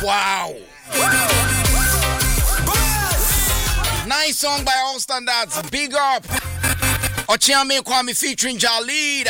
Wow. Nice song by all standards. Big up. Ochiame Kwame featuring Jalid.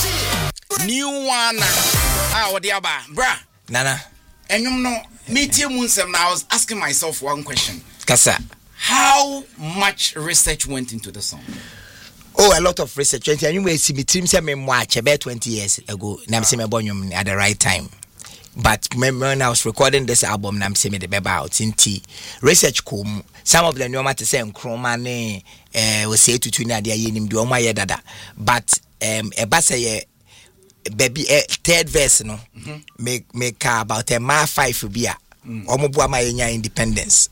New one. What the aba? Bruh. Nana. And you know, I was asking myself one question. Kasa. How much research went into the song? Oh, a lot of research. And you may see me team say me watch about 20 years ago. Nam say me born at the right time. But when I was recording this album, nam say me the baby out in tea. Research come. Some of them you want to say Nkrumah ne we say to na dia yenim do oma ye dada. But e ba say baby third verse no make about a ma 5 bia. Omo bua ma yenya independence.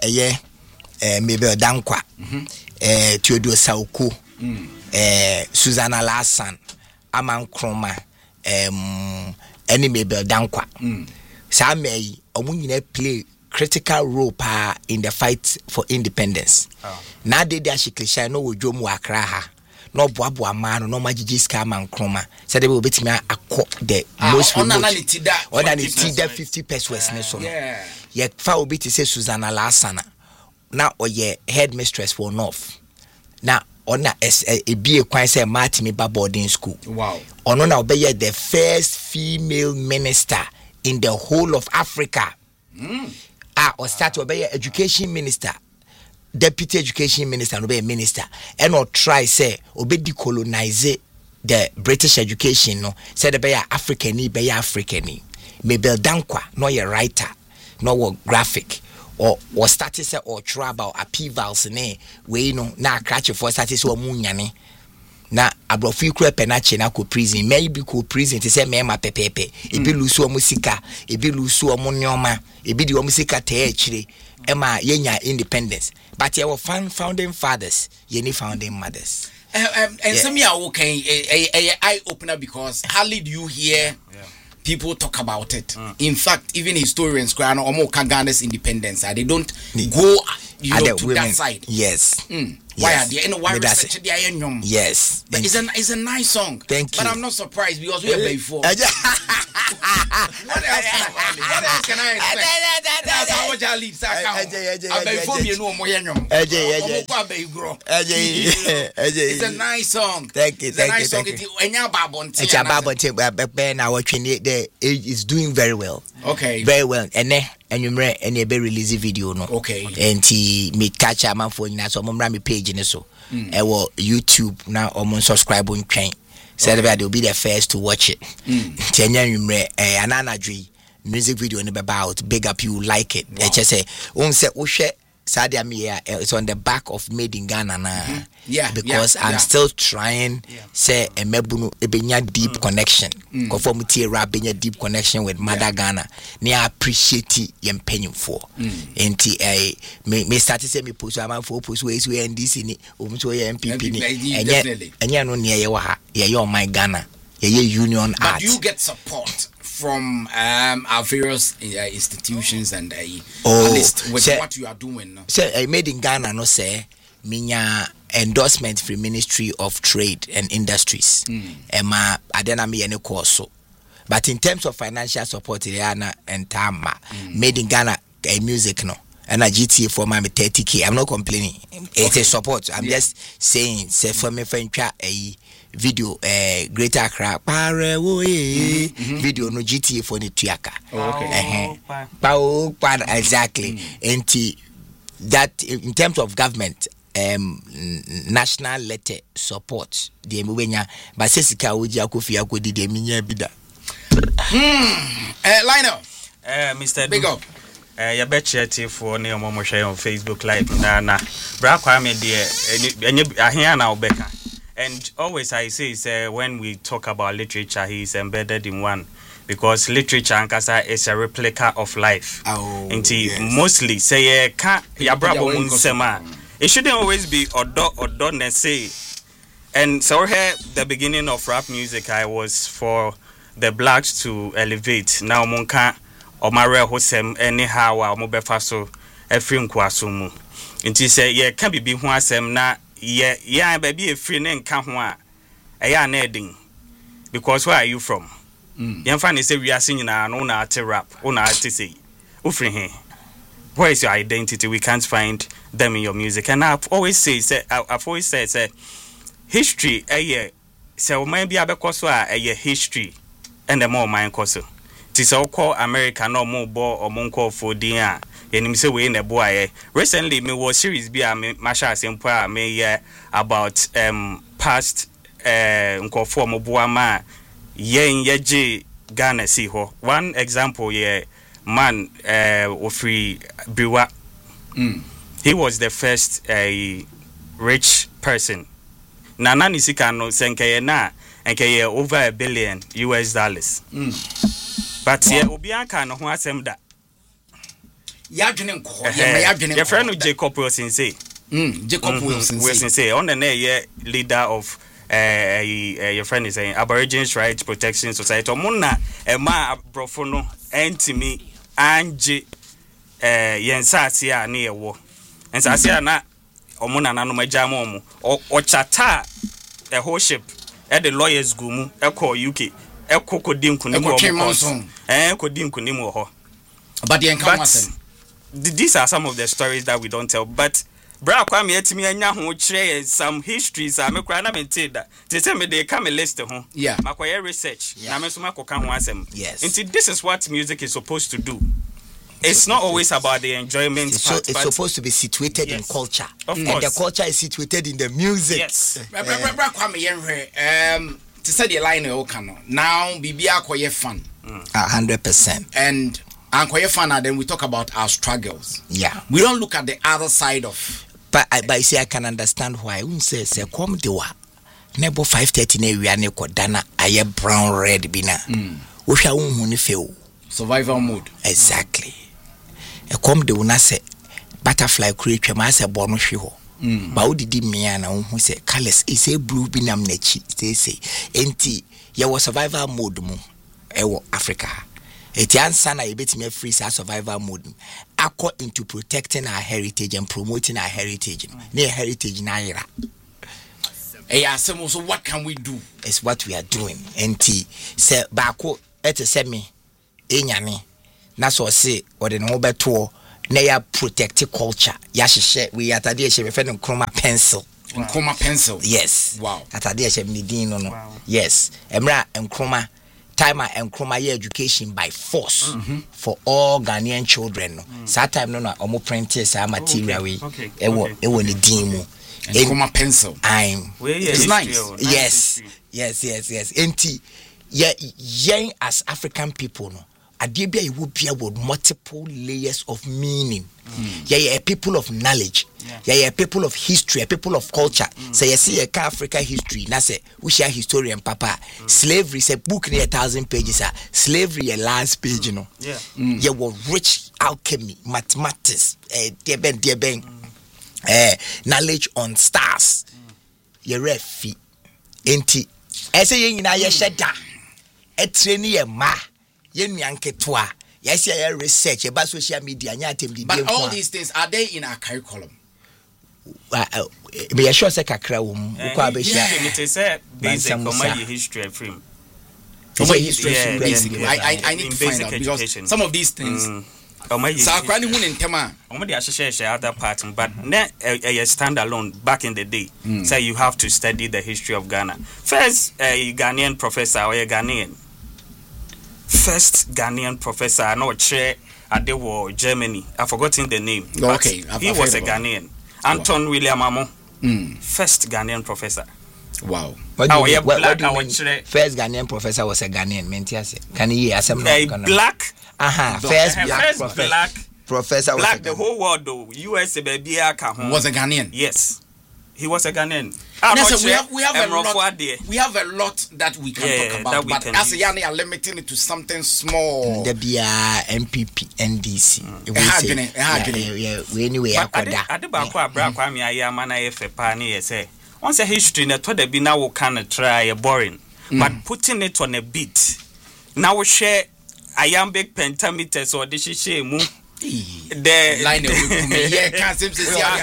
Mabel Dankwa. Theodore Sauko. Susanna Lassan. Aman Nkrumah. Any Mabel Dankwa. Some may play critical role in the fight for independence. Now they dash cliche no wojomu akraha. No boabu man, no majiji scam and Nkrumah. So they will be me a the most or than it 50 pesos. Yeah, foul bit to say Susanna Lassana. Now or ye headmistress for North. Now on a be a quite say Martin boarding school. Wow. On now be the first female minister in the whole of Africa. Or start to be education minister, deputy education minister, and be a minister, and or try say obe decolonize the British education. No, said be African. Mabel Dankwa, no a writer, no graphic. Or started say or try about upheavals ne we no na catch for started so munyane na abrofi kura penache na ko prison maybe ko prison te say me ma pepepe e bi lusu omusika e bi lusu omunneoma e bi di omusika te akire e ma yenya independence but your founding fathers ye founding mothers and some ya okay eye opener because hardly do you hear people talk about it. In fact, even historians cry no Ghana's independence. They don't go to women. That side. Yes. Why are they? Why research they are yes. But it's a nice song. Thank you. But I'm not surprised because we are before. What else can I expect? That's how much I leave. It's a nice song. Thank you. It's a nice song. It's a babon. It's doing very well. Okay. Very well. And you may release a video no. Okay. And he me catch a man for you so I'm me page in so. YouTube now subscribe on train. So they'll be the first to watch it. Tenya you anana dri music video in about big up you like it. Wow. Just say Sadia Mia, it's on the back of Made in Ghana now. Because I'm still trying say a mebunu ebenya deep connection. Conformity rap benya deep connection with Mother Ghana. Ni appreciate yem penny for. Enti me start to say me post am for post ways we NDC ni so MPP ni. Enya no near ye on my Ghana. Ye union art. But do you get support from our various institutions and at least with what you are doing now? Say Made in Ghana no say minya endorsement from Ministry of Trade and Industries. Ema adena me any course. But in terms of financial support, Rihanna and Tama Made in Ghana music no. And a GTA for my 30K. I'm not complaining. It's a support. I'm just saying say for me friend a video Greater Accra video no GTA for the Tuaka. Okay. Exactly. And that in terms of government national letter support the mbenya but sesika oji akofi akodi de minya bida. Lionel Mr. Big up. Ya betche for ne omo share on Facebook live na bra kwame de ahia na obeka. And always I say when we talk about literature, he is embedded in one because literature ankasa is a replica of life. Mostly say ka ya brabo munsema. It shouldn't always be odo say. And so here the beginning of rap music I was for the blacks to elevate. Now monka omare hosem anyhow wa mo befa so efri nkwaso mu. Nti say ye can be ho asem na yeah, baby, a free name can't want a yarn edding because where are you from? Young fan is a we are singing our own art rap, own art to say. Ufrihe. Where is your identity? We can't find them in your music. And I've always said, history, so maybe I because a history and the more mine coso. Tis all call America no more ball or monko for dia. And say we in the boy. Recently, me was series be a Masha Sempa me about past unko for Mobuama yen yeji Ghana see ho. One example man Ofri Biwa. He was the first rich person. Nana Nisikano Senkeye na and over $1 billion US. But yeah, Obianka no ho asem da. Ya dwene ko ya dwene. Your friend Jacob Wilson say. Jacob Wilson say on the leader of your friend is saying Aborigines Rights Protection Society. Omuna ema abrofo no entimi anje yensase a na yewo. Ensase a na omuna na no majama omu. Ochata a whole ship at the lawyers gumu eko UK. But these are some of the stories that we don't tell. But bra kwame etimi anya ho kire some histories a me kra na maintain that they tell me they come a list ho makoye research na me so makoka ho asem. Until this is what music is supposed to do. It's not always about the enjoyment part. It's supposed to be situated in culture. Of course. And the culture is situated in the music. Yes. Bra kwame yenhwe to say the line now Bibia Koye fan 100%. And Koye fan, then we talk about our struggles. Yeah, we don't look at the other side of. But you see, I can understand why. Say come dewa nebo 5:30 na wi ane ko dana aye brown red bina. Wo hwa wo ni feel survival mode. Exactly. Come de una say butterfly create ma say bono hwe ho. Ba wo didi mia na wo say colors is a blue binam nachi say enti ye was survival mode mu ewo Africa. Eti ansa na ye betime free survival mode akọ into protecting our heritage and promoting our heritage. Na heritage na yira. So what can we do? It's what we are doing. Enti say baako ete say me enyane na so say ode no beto na ya protect culture ya hyehyɛ we atade hye me no chroma pencil. Yes. Wow. Atade hye me din no. Yes. Emra chroma timer and chroma education by force for all Ghanaian children. So time no omo print say material we ewo ni din mu. Chroma pencil. It's nice. Yes. Enti yen as African people no Adebia you will be with multiple layers of meaning. Yeah, a people of knowledge. Yeah, a people of history, a people of culture. So you see a Africa history. Now say we share historian papa. Slavery is a book near 1,000 pages. Slavery a last page, you know. You were rich alchemy, mathematics, knowledge on stars. You refi. Enti. I say you na yeshada. A trainee ma. Yes, yeah, research about social media. But all these things, are they in our curriculum? Be a sure say kakra wum. Basic history film. I need to find out because some of these things. So other part, but a standalone back in the day. So you have to study the history of Ghana. First, a Ghanaian professor or a Ghanaian. First Ghanaian professor, I know chair at the war Germany. I've forgotten the name. Okay, he was a Ghanaian. Anton William Amo. First Ghanaian professor. Wow. What do you mean? First Ghanaian professor was a Ghanaian. Can you hear some black? First black professor. Black the whole world though. US baby was a Ghanaian. Yes. He was a Ghanaian. We have a lot that we can talk about, but as Yanni are limiting it to something small. The MPP, NDC. Anyway, once a history, na to the be now can try a boring, but putting it on a beat. Now we share iambic pentameters or the shame. The line can't seem to see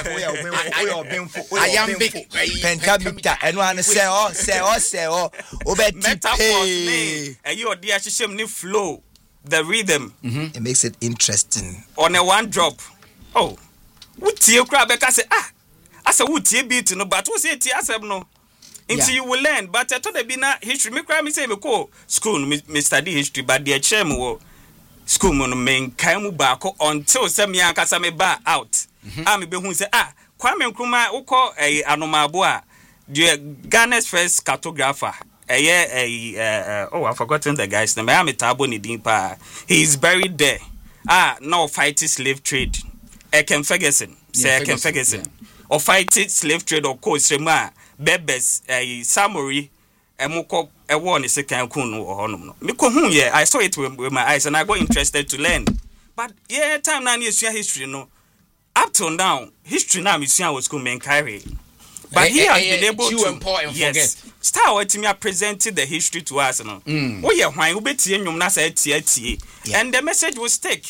iambic pentameter and one say metaphors and you dear shame ni flow the rhythm. It makes it interesting. On a one drop. Oh, what you crab? I say, I said, what you beat no, but what's it? I said, no. Until you will learn. But I told the bina history. Me cry me say, me go school, me study history, but the chairman school mon main kaimu bako until some young kasa me bar out. Me be who say, Kwame Nkrumah uko anomabua. The Ghana's first cartographer. I've forgotten the guy's name. I am a Tabo Nidimpa. He is buried there. Now fighting slave trade. Ken Ferguson. Say Ken Ferguson. Or fighting slave trade or course Rema. Bebes Samori. Emoko one is a Cancun or Honum. I saw it with my eyes and I got interested to learn. But time 9 years history, no. Up till now, history now is was school main carry. But he has been able to start what me presented the history to us. No, oh yeah, why you bet you na say and the message will stick.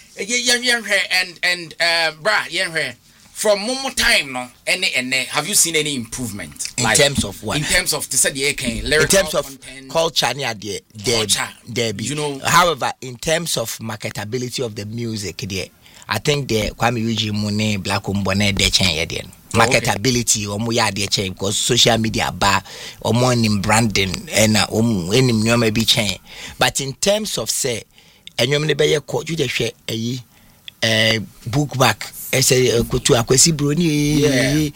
And bra, from Momo time no, have you seen any improvement in terms of what? In terms of in terms of culture, you know. However, in terms of marketability of the music, there, I think the Kwame Eugene Mune Black Umbone de change marketability because social media bar or more in branding and any be change. But in terms of say and you may be a quote you share a book back as a to Akwesi Bruni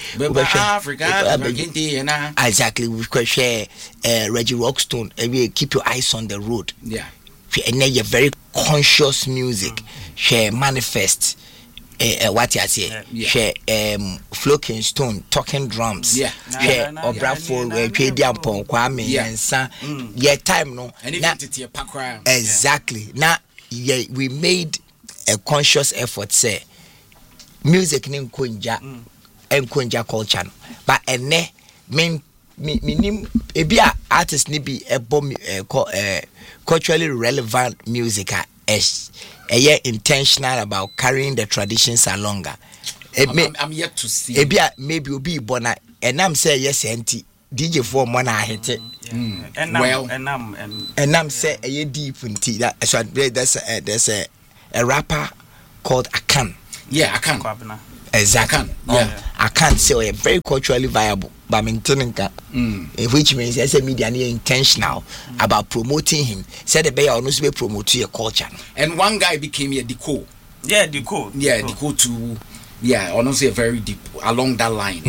Africa exactly we could share Reggie Rockstone and keep your eyes on the road. And then you're very conscious music share manifest what you say share Flo Kingston talking drums share or Bradford Kwame Kwame time no and even exactly now we made a conscious effort say music ni nkunja culture but ene minim ebia artist ni bi culturally relevant music intentional about carrying the traditions along. I'm yet to see. Ebia maybe obi bona enam say yes enti DJ for one hit it. And say a deep until that so there's a rapper called Akan. Akan. Exactly. Akan say a very culturally viable but maintaining that which means as a media intentional about promoting him. Said the bear almost be promote your culture. And one guy became a Deco. Deco too. Honestly, very deep along that line.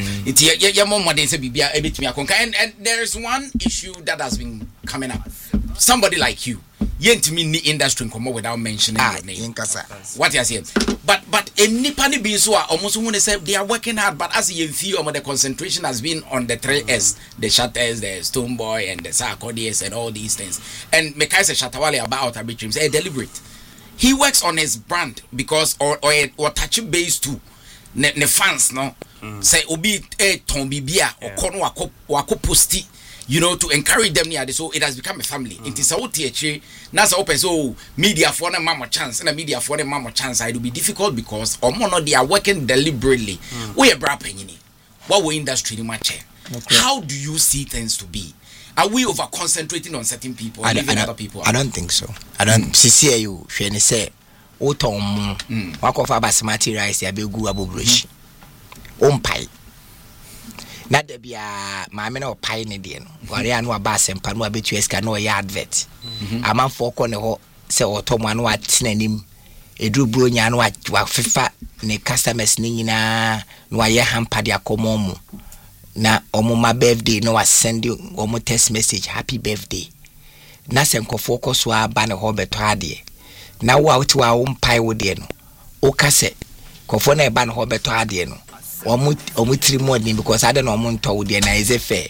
And there's one issue that has been coming up. Somebody like you, yent me in the industry come without mentioning your name. What you saying? But in Nipani Binsua, almost when they say they are working hard, but as you feel the concentration has been on the 3S, the Shatters, the Stone Boy, and the Sarkodis, and all these things. And Mekai said Shatawale about Arbitrum, say deliberate. He works on his brand because or touch base too. Ne fans no say obi ton bibia or kono wako posti, you know, to encourage them near this. So it has become a family. It is out here. Now so open so media for them mama chance and media for them mama chance. It will be difficult because they are working deliberately. We are bra penny. What we industry much. How do you see things to be? Are we over concentrating on certain people and leaving other people? I don't think so. I don't see you. She say, "Otom, wakofa basmati rice ya begu abobresh, ompai." Na de bia maame na opai ne de no. Ware anu abasem pa no abetu eska no ya advert. Amanfo ko ne ho se otom anu atenanim. Edru bro nya anu wa fifa ne customers ni nyina no aye hampa de akomomu. Na my birthday no was send you text message happy birthday. Na senkofo koso aba ne ho beto ade. Na wo out wa umpai wo de no. O kase kofo na eba ne ho beto ade no. Omu tiri more because I don't know omu wo de na is fair.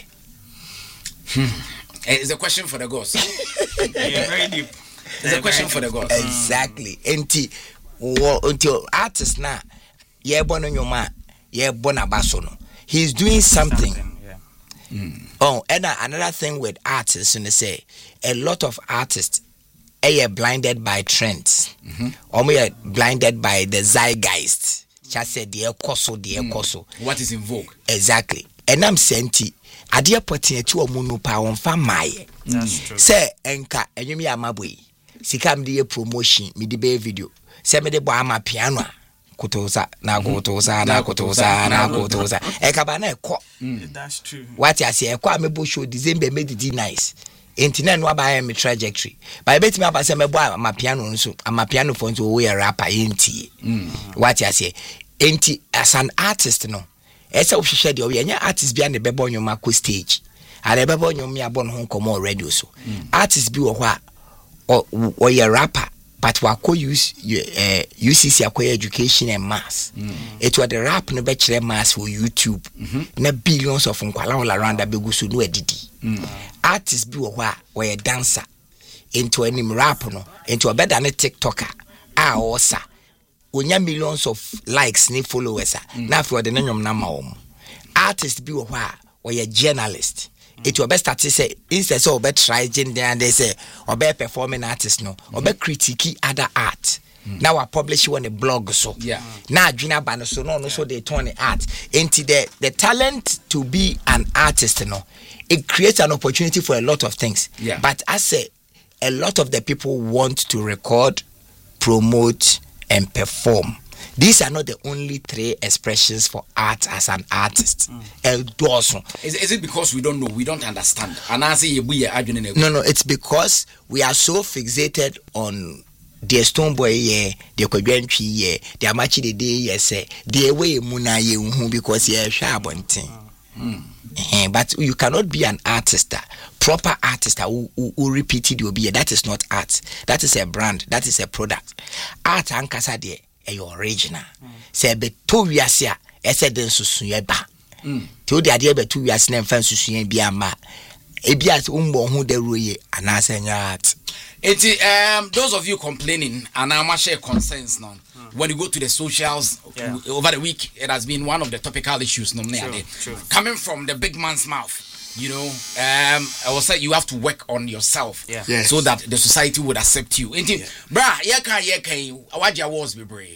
It's a question for the gods. Very deep. It's a question for the gods. Exactly. Until artist na ye bono nyoma ye bona baso no. He's doing something. Oh, and another thing with artists, and they say a lot of artists are blinded by trends, or we are blinded by the zeitgeist. Just say the koso. What is in vogue? Exactly. And I'm saying, I dear putting to a munu power on famaye. Say enka and you me amabwe. sika me dey promotion me dey be video say me dey bo ama piano kutosa na kutosa na kutosa na kutosa ekaba na ekọ that's true what you say ekọ amebo show December made it nice internet no aba me trajectory by bet me aba say me bo ama piano nso ama piano for nso we rapper enti what you say enti as an artist no esa ohwehwe de we nya artist bia ne bebo nyoma ko stage ale bebo nyom ya bon ho komo radio so artist bi wo ho a o ye rapper but we ko use UCC acquire education and mass. It was the rap no be chere mass for YouTube. Na billions of nkwala all around that begu so no edidi. Artists bi wo a dancer into any rap no into a better than a TikToker. Osa onya millions of likes ni followers na for the nyom na ma wo. Artists bi wo a journalist. It will be started say instead so be try gender and they say or be performing artist no or be critique other art. Now I publish on a blog so now Gina Bano so no so they turn the art into the talent to be an artist no it creates an opportunity for a lot of things. But I say a lot of the people want to record, promote and perform. These are not the only 3 expressions for art as an artist. Is it because we don't know, we don't understand? No, it's because we are so fixated on the Stone Boy, the Kodwentri, the Amachi the day, say the way Muna because you're sharp on thing. But you cannot be an artist, proper artist who repeated will be. That is not art. That is a brand. That is a product. Art and Casade. Your original. Say be 2 years here, said den susu ba. Ti o de ade be 2 years na mfa susu bi ama. Ebi as umbo hu de roye anasa art. Those of you complaining and I'm share concerns now. When you go to the socials over the week, it has been one of the topical issues coming from the big man's mouth. You know, I will say you have to work on yourself so that the society would accept you. What was be brave?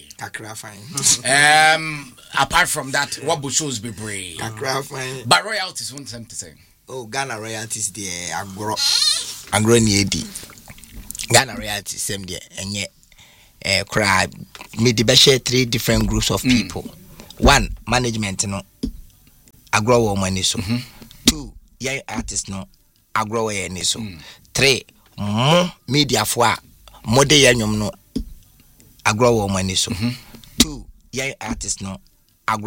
Apart from that, what shows be brave? But royalties want them to say. Oh, Ghana royalties there agro niedi. Ghana royalties same there and yet cry me the best 3 different groups of people. 1 management no agro money so. 2 young artists no agro any so. 3 mo media for mo de yanyum no agro money so. 2 young artists no